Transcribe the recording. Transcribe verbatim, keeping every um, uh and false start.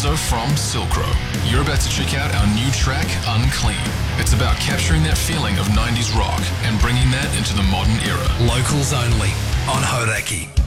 Enzo from Silkro. You're about to check out our new track, Unclean. It's about capturing that feeling of nineties rock and bringing that into the modern era. Locals only on Hodaki.